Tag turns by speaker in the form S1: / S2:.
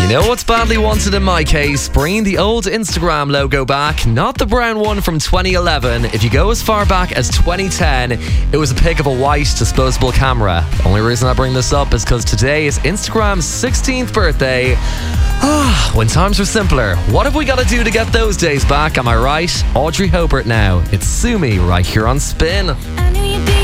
S1: know what's badly wanted in my case? Bringing the old Instagram logo back, not the brown one from 2011. If you go as far back as 2010, it was a pic of a white disposable camera. Only reason I bring this up is because today is Instagram's 16th birthday. When times were simpler, what have we got to do to get those days back? Am I right? Audrey Hobart now. It's Sue Me right here on Spin.
S2: I knew